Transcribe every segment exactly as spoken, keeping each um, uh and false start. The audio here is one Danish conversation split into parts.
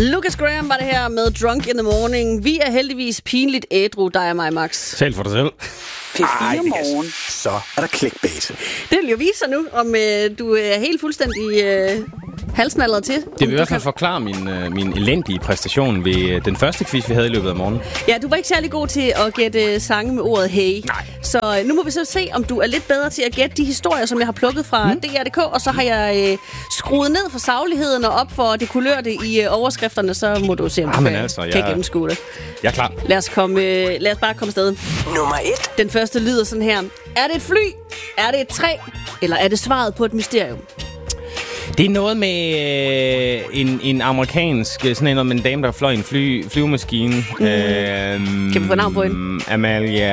Lucas Graham var det her med Drunk in the Morning. Vi er heldigvis pinligt ædru, dig og mig, Max. Tal for dig selv. P fire Morgen. Så er der clickbait. Det vil jo vise sig nu, om øh, du er helt fuldstændig øh, halsnallet til. Det vil i hvert fald forklare min, øh, min elendige præstation ved øh, den første quiz, vi havde i løbet af morgenen. Ja, du var ikke særlig god til at gætte sange med ordet hey. Nej. Så øh, nu må vi så se, om du er lidt bedre til at gætte de historier, som jeg har plukket fra mm. D R punktum d k. Og så har jeg øh, skruet ned for sagligheden og op for det kulørte i øh, overskrifterne. Så må du se, om du kan, altså, kan jeg... gennemskue det. Jeg er klar. Lad os, komme, øh, lad os bare komme afsted. Nummer et. Den første lyder sådan her. Er det et fly? Er det et træ? Eller er det svaret på et mysterium? Det er noget med øh, en, en amerikansk, sådan noget med en dame, der fløj en fly, flyvemaskine. Mm. Øhm, kan vi få navn på hende? Amalia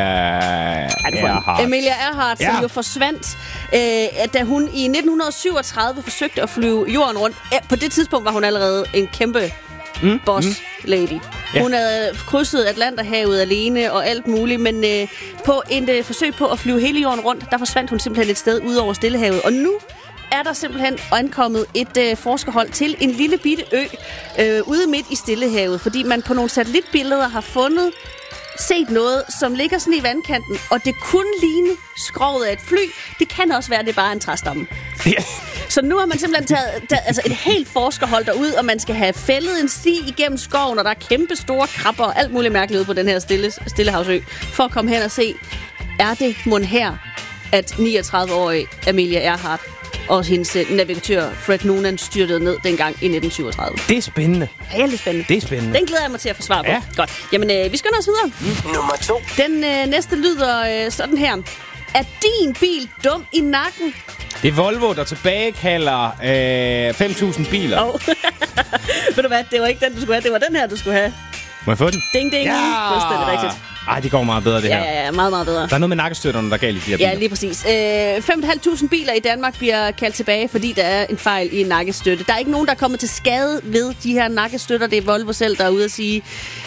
Earhart. Amalia Earhart, ja. Som jo forsvandt, øh, da hun i nitten syvogtredive forsøgte at flyve jorden rundt. På det tidspunkt var hun allerede en kæmpe mm. boss mm. lady. Ja. Hun havde krydset Atlanterhavet alene og alt muligt, men øh, på et øh, forsøg på at flyve hele jorden rundt, der forsvandt hun simpelthen et sted ud over Stillehavet. Og nu er der simpelthen ankommet et øh, forskerhold til en lille bitte ø øh, ude midt i Stillehavet, fordi man på nogle satellitbilleder har fundet set noget, som ligger sådan i vandkanten, og det kunne ligne skroget af et fly. Det kan også være, at det er bare en træstamme. Ja. Så nu har man simpelthen taget, taget altså et helt forskerhold derud, og man skal have fældet en sti igennem skoven, og der er kæmpe store krabber og alt muligt mærkeligt ude på den her stille, Stillehavsø, for at komme hen og se, er det mon her, at niogtredive-årige Amelia Earhart og hendes navigatør Fred Noonan styrtede ned dengang i nitten syvogtredive. Det er spændende. Ja, det er spændende. Det er spændende. Den glæder jeg mig til at få svar på. Ja. Godt. Jamen, øh, vi skal nå os videre. Mm. Nummer to. Den øh, næste lyder øh, sådan her. Er din bil dum i nakken? Det er Volvo, der tilbagekalder øh, fem tusind biler. Oh. Ved du hvad, det var ikke den, du skulle have. Det var den her, du skulle have. Må jeg få den? Ding, ding. Ja! Fuldstændig rigtigt. Ej, det går meget bedre, det ja, her. Ja, ja, meget, meget bedre. Der er noget med nakkestøtterne, der er galt i de her biler. Ja, lige præcis. Øh, fem tusind biler i Danmark bliver kaldt tilbage, fordi der er en fejl i en nakkestøtte. Der er ikke nogen, der er kommet til skade ved de her nakkestøtter. Det er Volvo selv, der er ude at sige,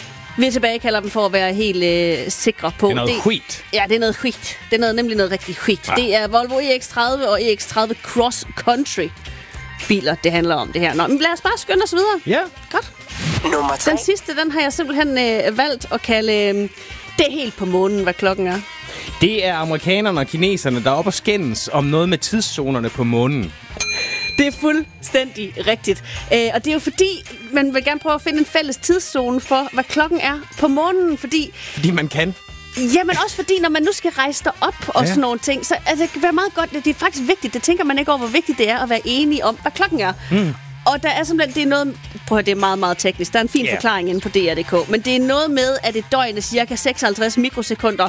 vi tilbagekalder dem for at være helt øh, sikre på. Det er noget skit. Ja, det er noget skit. Det er noget, nemlig noget rigtig skit. Ja. Det er Volvo E X tredive og E X tredive Cross Country biler, det handler om det her. Nå, men lad os bare skynde os videre. Ja. Godt. Nummer tre. Den sidste, den har jeg simpelthen øh, valgt at kalde... Øh, det er helt på månen, hvad klokken er. Det er amerikanerne og kineserne, der er oppe og skændes om noget med tidszonerne på månen. Det er fuldstændig rigtigt. Øh, og det er jo fordi, man vil gerne prøve at finde en fælles tidszone for, hvad klokken er på månen. Fordi, fordi man kan. Jamen også fordi, når man nu skal rejse derop og ja. sådan nogle ting, så altså, det kan være meget godt. Det er faktisk vigtigt. Det tænker man ikke over, hvor vigtigt det er at være enige om, hvad klokken er. Mm. Og der er simpelthen, det er noget, prøv at det er meget, meget teknisk. Der er en fin yeah. forklaring inde på D R punktum d k. Men det er noget med, at et døgn er cirka seksoghalvtreds mikrosekunder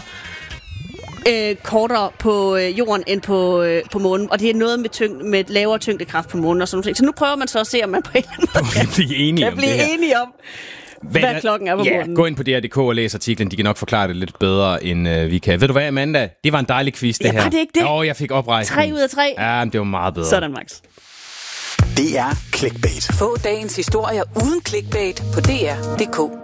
øh, kortere på øh, jorden end på, øh, på månen. Og det er noget med, tyng- med lavere tyngdekraft på månen og sådan noget. Så nu prøver man så at se, om man på en eller anden måde kan blive enige kan om blive det her. enige om, hvad, hvad klokken er på ja, månen. Gå ind på D R punktum d k og læs artiklen. De kan nok forklare det lidt bedre, end øh, vi kan. Ved du hvad, Amanda? Det var en dejlig quiz, det ja, her. var det ikke det? Jo, jeg fik oprejsning. Tre ud af tre. Ja, men det var meget bedre. Sådan, Max. Det er clickbait. Få dagens historier uden clickbait på D R punktum d k.